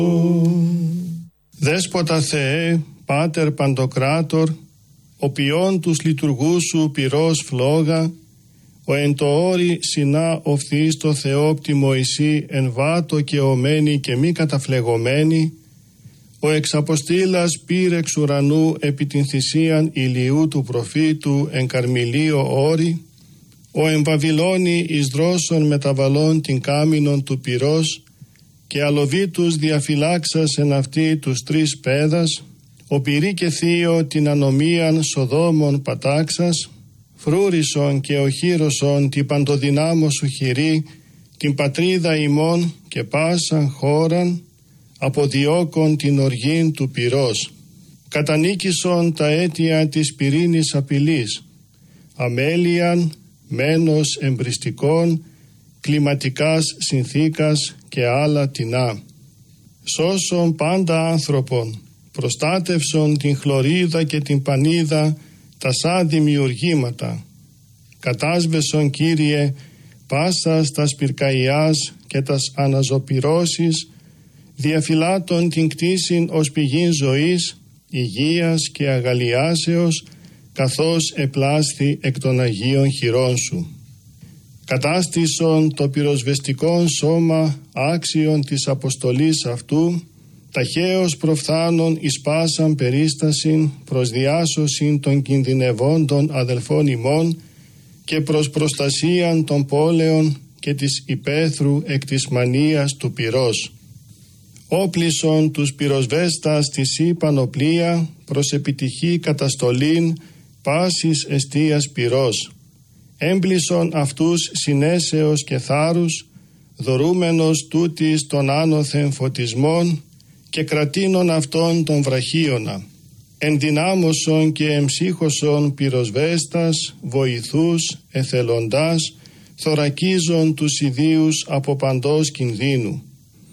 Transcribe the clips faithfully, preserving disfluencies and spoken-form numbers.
Δέσποτα Θεέ, Πάτερ Παντοκράτορ, ο ποιόν τους λειτουργούς σου πυρός φλόγα, ο εν το όρι συνά οφθείς το Θεόπτη Μωυσή εν βάτο και ομένη και μη καταφλεγωμένη, ο εξαποστήλας πήρε εξ ουρανού επί την θυσίαν ηλιού του προφήτου εν Καρμιλίο όρη, ο εν Βαβυλώνη εις δρόσων μεταβαλών την κάμινον του πυρός και αλοβήτους διαφυλάξας εν αυτή τους τρεις πέδας, ο πυρή και θείο την ανομίαν Σοδόμων πατάξας, φρούρισον και οχύρωσον την παντοδυνάμω σου χειρή, την πατρίδα ημών και πάσαν χώραν, αποδιώκον την οργήν του πυρός. Κατανίκησον τα αίτια της πυρήνης απειλής, αμέλιαν, μένος εμπριστικών, κλιματικάς συνθήκας και άλλα τινά. Σώσον πάντα άνθρωπον, προστάτευσον την χλωρίδα και την πανίδα, τα σαν δημιουργήματα. Κατάσβεσον, Κύριε, πάσας τας πυρκαϊάς και τας αναζωπυρώσεις, διαφυλάτων την κτήσιν ως πηγήν ζωής, υγείας και αγαλιάσεως, καθώς επλάσθη εκ των Αγίων χειρών σου. Κατάστησον το πυροσβεστικόν σώμα άξιον της αποστολής αυτού, ταχαίως προφθάνων εις πάσαν περίστασιν προς διάσωσιν των κινδυνευόντων αδελφών ημών και προς προστασίαν των πόλεων και της υπαίθρου εκ της μανίας του πυρός. Όπλισον τους πυροσβέστας της η πανοπλία προς επιτυχή καταστολήν πάσης εστίας πυρός. Έμπλησον αυτούς συνέσεως και θάρρους, δωρούμενος τούτης των άνωθεν φωτισμών και κρατήνων αυτών των βραχίωνα. Ενδυνάμωσον και εμψύχωσον πυροσβέστας, βοηθούς, εθελοντάς, θωρακίζον τους ιδίους από παντός κινδύνου.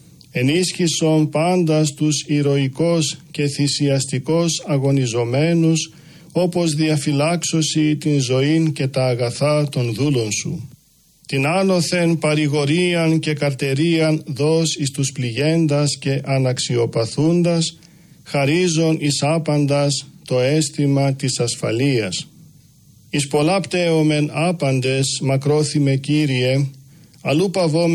Ενίσχυσον πάντας τους ηρωικός και θυσιαστικός αγωνιζομένους, όπως διαφυλάξωση την ζωήν και τα αγαθά των δούλων σου. Την άνωθεν παρηγορίαν και καρτερίαν δώσ' εις τους πληγέντας και αναξιοπαθούντας, χαρίζον εις άπαντας το αίσθημα της ασφαλείας. Εις πολλά πτέωμεν άπαντες μακρόθυμε, Κύριε, αλλού παβώμεν